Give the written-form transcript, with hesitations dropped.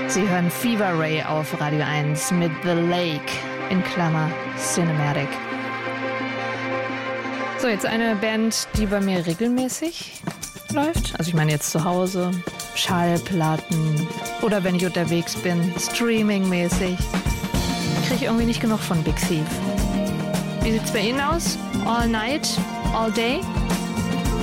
Sie hören Fever Ray auf Radio 1 mit The Lake in Klammer Cinematic. So, jetzt eine Band, die bei mir regelmäßig läuft. Also ich meine jetzt zu Hause, Schallplatten oder wenn ich unterwegs bin, streamingmäßig. Kriege ich irgendwie nicht genug von Big Thief. Wie sieht's bei Ihnen aus? All night? All day?